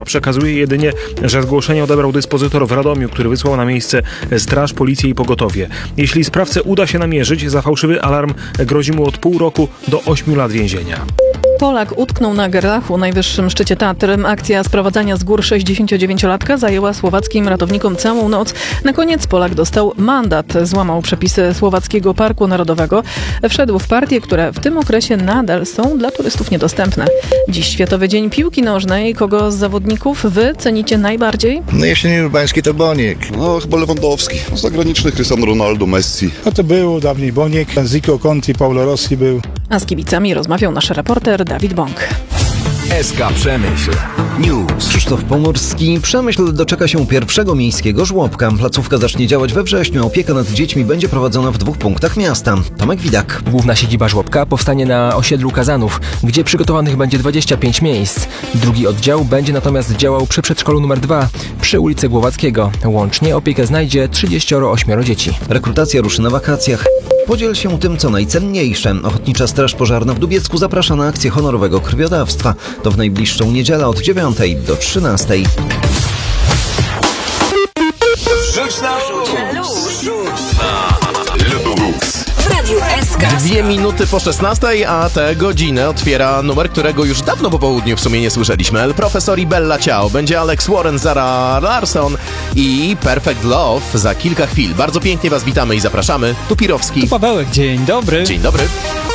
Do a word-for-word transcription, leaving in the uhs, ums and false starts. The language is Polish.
przekazuje jedynie, że zgłoszenie odebrał dyspozytor w Radomiu, który wysłał na miejsce straż, policję i pogotowie. Jeśli sprawcę uda się namierzyć, za fałszywy alarm grozi mu od pół roku do ośmiu lat więzienia. Polak utknął na Gerlachu, najwyższym szczycie Tatr. Akcja sprowadzania z gór sześćdziesięciodziewięciolatka zajęła słowackim ratownikom całą noc. Na koniec Polak dostał mandat. Złamał przepisy Słowackiego Parku Narodowego. Wszedł w partie, które w tym okresie nadal są dla turystów niedostępne. Dziś Światowy Dzień Piłki Nożnej. Kogo z zawodników wy cenicie najbardziej? No jeśli nie urbański, to Boniek. No chyba Lewandowski. Zagraniczny Cristiano Ronaldo, Messi. No to był dawniej Boniek, Zico, Conti, Paulo Rossi był. A z kibicami rozmawiał nasz reporter Dawid Bąk. S K Przemyśl News. Krzysztof Pomorski. Przemyśl doczeka się pierwszego miejskiego żłobka. Placówka zacznie działać we wrześniu. Opieka nad dziećmi będzie prowadzona w dwóch punktach miasta. Tomek Widak. Główna siedziba żłobka powstanie na osiedlu Kazanów, gdzie przygotowanych będzie dwadzieścia pięć miejsc. Drugi oddział będzie natomiast działał przy przedszkolu numer dwa przy ulicy Głowackiego. Łącznie opiekę znajdzie trzydzieści osiem dzieci. Rekrutacja ruszy na wakacjach. Podziel się tym, co najcenniejsze. Ochotnicza Straż Pożarna w Dubiecku zaprasza na akcję honorowego krwiodawstwa. To w najbliższą niedzielę od dziewiątej do trzynastej. Rzuć na luz. W Radiu S K. Dwie minuty po szesnastej, a tę godzinę otwiera numer, którego już dawno po południu w sumie nie słyszeliśmy. El Profesor i Bella Ciao. Będzie Alex Warren, Zara Larsson i Perfect Love za kilka chwil. Bardzo pięknie was witamy i zapraszamy. Tu Pirowski. Tu Pawełek, dzień dobry. Dzień dobry.